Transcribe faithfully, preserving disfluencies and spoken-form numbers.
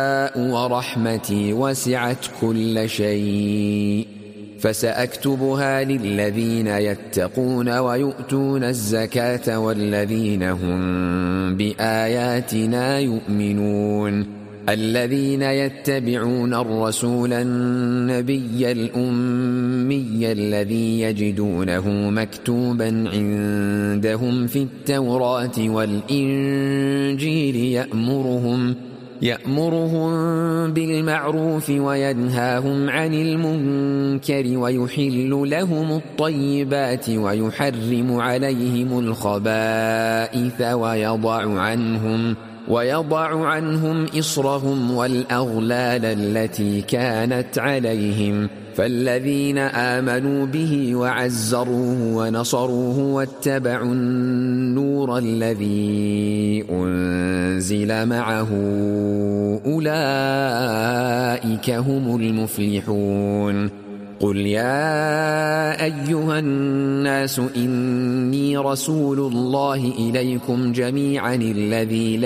ورحمتي وسعت كل شيء فسأكتبها للذين يتقون ويؤتون الزكاة والذين هم بآياتنا يؤمنون الذين يتبعون الرسول النبي الأمي الذي يجدونه مكتوبا عندهم في التوراة والإنجيل يأمرهم يأمرهم بالمعروف وينهاهم عن المنكر ويحل لهم الطيبات ويحرم عليهم الخبائث ويضع عنهم ويضع عنهم إصرهم والأغلال التي كانت عليهم فالذين آمنوا به وعزروه ونصروه واتبعوا النور الذي أنزل معه أولئك هم المفلحون قل يا أيها الناس إني رسول الله إليكم جميعا الذي